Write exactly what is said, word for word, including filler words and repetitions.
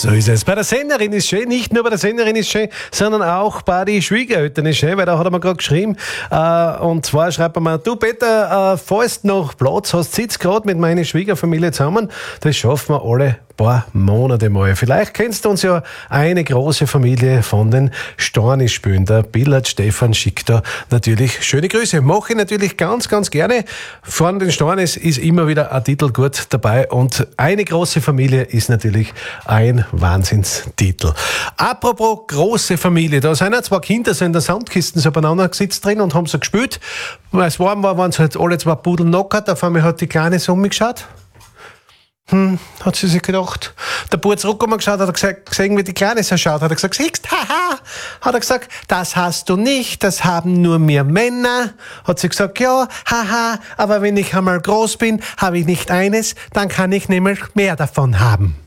So ist es. Bei der Senderin ist schön, nicht nur bei der Senderin ist schön, sondern auch bei den Schwiegereltern ist schön, weil da hat er mir gerade geschrieben, äh, und zwar schreibt er mir, du Peter, äh, falls du noch Platz hast, sitz gerade mit meiner Schwiegerfamilie zusammen, das schaffen wir alle paar Monate mal. Vielleicht kennst du uns ja eine große Familie von den Stornis-Spülen. Der Billard Stefan schickt da natürlich schöne Grüße. Mache ich natürlich ganz, ganz gerne. Von den Stornis ist immer wieder ein Titel gut dabei und eine große Familie ist natürlich ein Wahnsinnstitel. Apropos große Familie, da sind ja zwei Kinder so in der Soundkiste so beieinander gesetzt drin und haben so gespielt. Weil es warm war, waren sie halt alle zwei Pudel knockert. Auf einmal hat die Kleine so umgeschaut. Hm, hat sie sich gedacht. Der Bub zurück hat geschaut, hat er gesagt, gesehen, wie die Kleine so schaut, hat er gesagt, siehst, haha, hat er gesagt, das hast du nicht, das haben nur wir Männer. Hat sie gesagt, ja, haha, aber wenn ich einmal groß bin, habe ich nicht eines, dann kann ich nämlich mehr davon haben.